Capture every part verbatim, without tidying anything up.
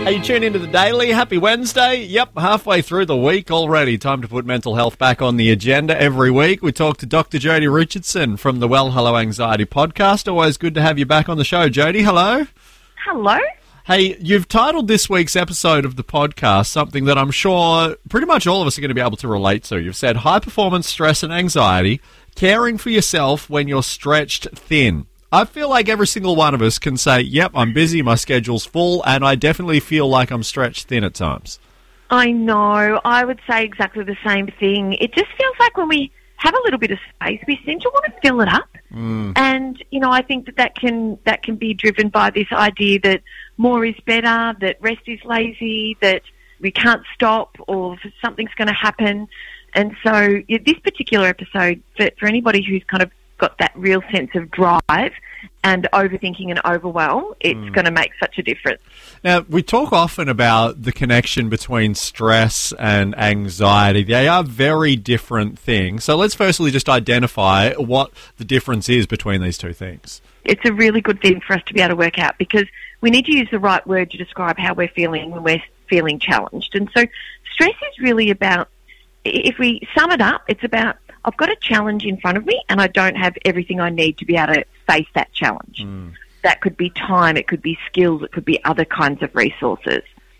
Hey, you tune into the Daily. Happy Wednesday. Yep, halfway through the week already. Time to put mental health back on the agenda every week. We talk to Doctor Jodie Richardson from the Well Hello Anxiety podcast. Always good to have you back on the show, Jodie. Hello. Hello. Hey, you've titled this week's episode of the podcast something that I'm sure pretty much all of us are going to be able to relate to. You've said high performance stress and anxiety, caring for yourself when you're stretched thin. I feel like every single one of us can say, yep, I'm busy, my schedule's full, and I definitely feel like I'm stretched thin at times. I know. I would say exactly the same thing. It just feels like when we have a little bit of space, we seem to want to fill it up. Mm. And, you know, I think that that can, that can be driven by this idea that more is better, that rest is lazy, that we can't stop, or something's going to happen. And so yeah, this particular episode, for, for anybody who's kind of got that real sense of drive and overthinking and overwhelm, it's mm. going to make such a difference. Now, we talk often about the connection between stress and anxiety. They are very different things. So let's firstly just identify what the difference is between these two things. It's a really good thing for us to be able to work out, because we need to use the right word to describe how we're feeling when we're feeling challenged. And so stress is really about, if we sum it up, it's about, I've got a challenge in front of me and I don't have everything I need to be able to face that challenge. Mm. That could be time, it could be skills, it could be other kinds of resources.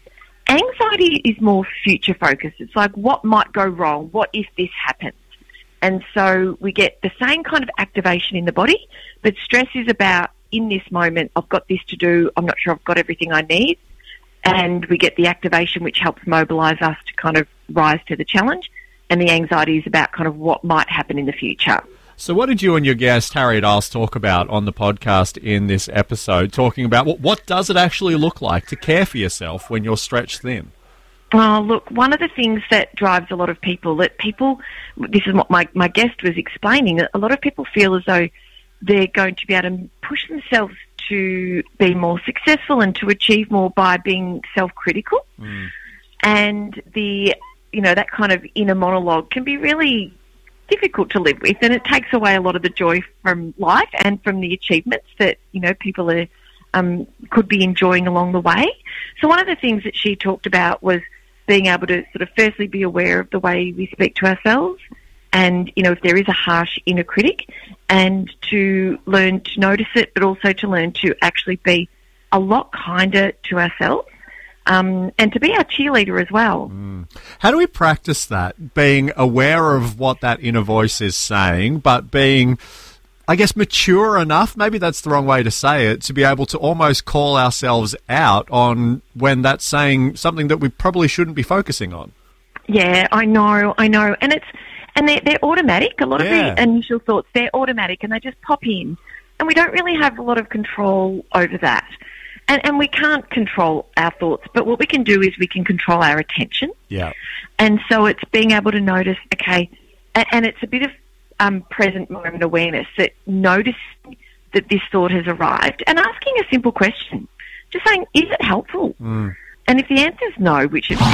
Anxiety is more future focused. It's like, what might go wrong? What if this happens? And so we get the same kind of activation in the body, but stress is about, in this moment, I've got this to do, I'm not sure I've got everything I need. And we get the activation which helps mobilise us to kind of rise to the challenge. And the anxiety is about kind of what might happen in the future. So what did you and your guest, Harriet Iles, talk about on the podcast in this episode, talking about what, what does it actually look like to care for yourself when you're stretched thin? Oh, look, one of the things that drives a lot of people, that people, this is what my, my guest was explaining, that a lot of people feel as though they're going to be able to push themselves to be more successful and to achieve more by being self-critical. Mm. And the... you know, that kind of inner monologue can be really difficult to live with, and it takes away a lot of the joy from life and from the achievements that, you know, people are, um, could be enjoying along the way. So one of the things that she talked about was being able to sort of firstly be aware of the way we speak to ourselves, and, you know, if there is a harsh inner critic, and to learn to notice it, but also to learn to actually be a lot kinder to ourselves. Um, and to be our cheerleader as well. Mm. How do we practice that? Being aware of what that inner voice is saying, but being, I guess, mature enough, maybe that's the wrong way to say it, to be able to almost call ourselves out on when that's saying something that we probably shouldn't be focusing on. Yeah, I know, I know. And it's and they're, they're automatic. A lot yeah. of the initial thoughts, they're automatic and they just pop in. And we don't really have a lot of control over that. And, and we can't control our thoughts, but what we can do is we can control our attention. Yeah. And so it's being able to notice, okay, and, and it's a bit of um, present moment awareness, that noticing that this thought has arrived and asking a simple question, just saying, is it helpful? Mm. And if the answer is no, which is...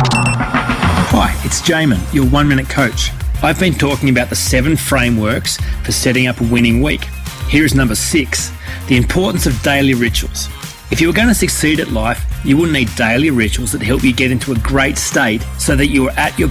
Hi, it's Jamin, your one-minute coach. I've been talking about the seven frameworks for setting up a winning week. Here is number six, the importance of daily rituals. If you are going to succeed at life, you will need daily rituals that help you get into a great state so that you are at your